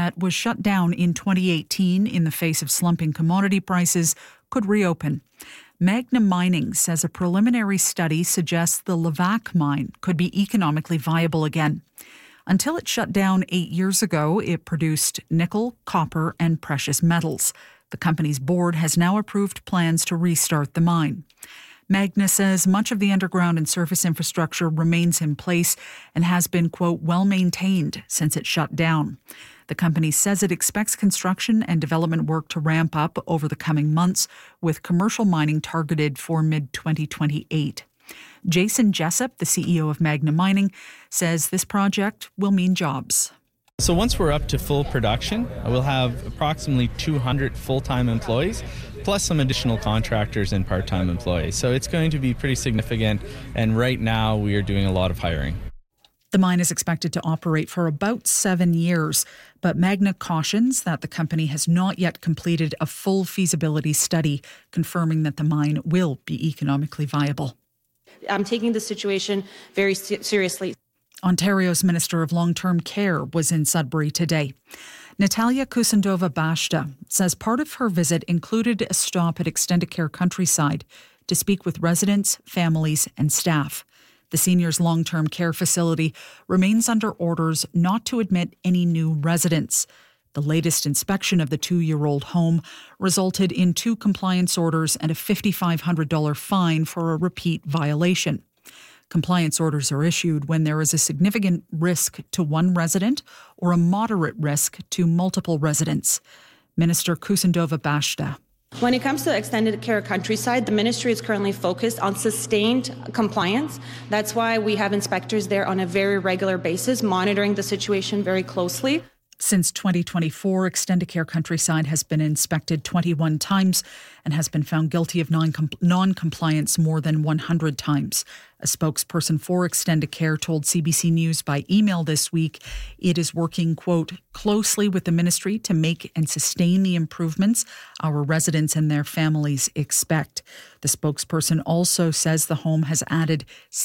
that was shut down in 2018 in the face of slumping commodity prices could reopen. Magna Mining says a preliminary study suggests the Levack mine could be economically viable again. Until it shut down 8 years ago, it produced nickel, copper, and precious metals. The company's board has now approved plans to restart the mine. Magna says much of the underground and surface infrastructure remains in place and has been, quote, well maintained since it shut down. The company says it expects construction and development work to ramp up over the coming months, with commercial mining targeted for mid-2028. Jason Jessup, the CEO of Magna Mining, says this project will mean jobs. So once we're up to full production, we'll have approximately 200 full-time employees, plus some additional contractors and part-time employees. So it's going to be pretty significant, and right now we are doing a lot of hiring. The mine is expected to operate for about 7 years, but Magna cautions that the company has not yet completed a full feasibility study confirming that the mine will be economically viable. I'm taking the situation very seriously. Ontario's Minister of Long-Term Care was in Sudbury today. Natalia Kusendova-Bashta says part of her visit included a stop at Extendicare Countryside to speak with residents, families and staff. The seniors' long-term care facility remains under orders not to admit any new residents. The latest inspection of the 2-year-old home resulted in 2 compliance orders and a $5,500 fine for a repeat violation. Compliance orders are issued when there is a significant risk to one resident or a moderate risk to multiple residents. Minister Kusendova-Bashta. When it comes to Extendicare Countryside, the ministry is currently focused on sustained compliance. That's why we have inspectors there on a very regular basis, monitoring the situation very closely. Since 2024, Extendicare Countryside has been inspected 21 times and has been found guilty of non-compliance more than 100 times. A spokesperson for Extendicare told CBC News by email this week it is working, quote, closely with the ministry to make and sustain the improvements our residents and their families expect. The spokesperson also says the home has added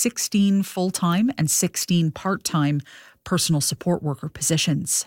16 full-time and 16 part-time personal support worker positions.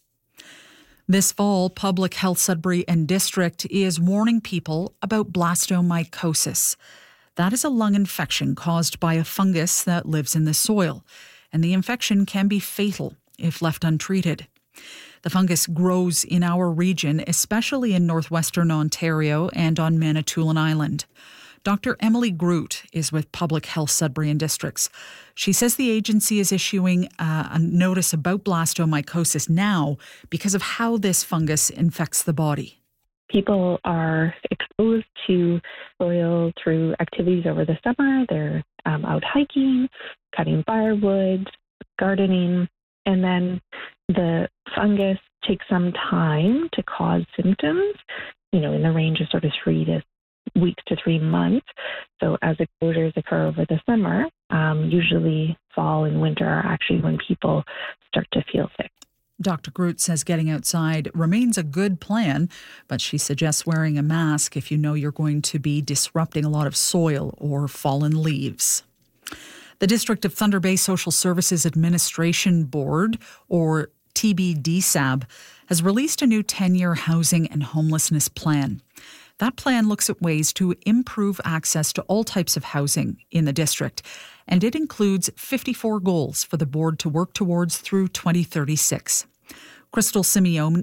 This fall, Public Health Sudbury and District is warning people about blastomycosis. That is a lung infection caused by a fungus that lives in the soil, and the infection can be fatal if left untreated. The fungus grows in our region, especially in northwestern Ontario and on Manitoulin Island. Dr. Emily Groot is with Public Health Sudbury and Districts. She says the agency is issuing a notice about blastomycosis now because of how this fungus infects the body. People are exposed to soil through activities over the summer. They're out hiking, cutting firewood, gardening, and then the fungus takes some time to cause symptoms, in the range of sort of 3 weeks to 3 months. So as exposures occur over the summer, usually fall and winter are actually when people start to feel sick. Dr. Groot says getting outside remains a good plan, but she suggests wearing a mask if you know you're going to be disrupting a lot of soil or fallen leaves. The District of Thunder Bay Social Services Administration Board, or TBDSAB, has released a new 10-year housing and homelessness plan. That plan looks at ways to improve access to all types of housing in the district, and it includes 54 goals for the board to work towards through 2036. Crystal Simeone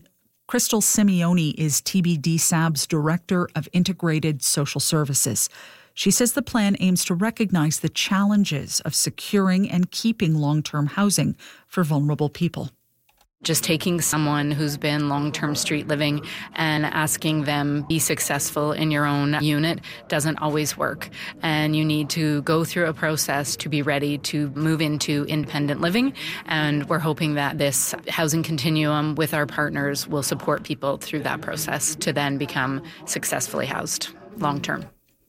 is TBDSAB's Director of Integrated Social Services. She says the plan aims to recognize the challenges of securing and keeping long-term housing for vulnerable people. Just taking someone who's been long-term street living and asking them be successful in your own unit doesn't always work. And you need to go through a process to be ready to move into independent living. And we're hoping that this housing continuum with our partners will support people through that process to then become successfully housed long-term.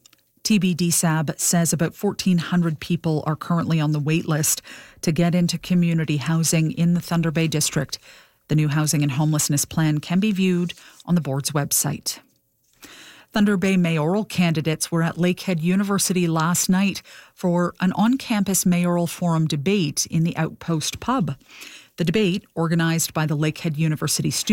TBDSAB says about 1,400 people are currently on the wait list to get into community housing in the Thunder Bay District. The new housing and homelessness plan can be viewed on the board's website. Thunder Bay mayoral candidates were at Lakehead University last night for an on-campus mayoral forum debate in the Outpost pub. The debate, organised by the Lakehead University students,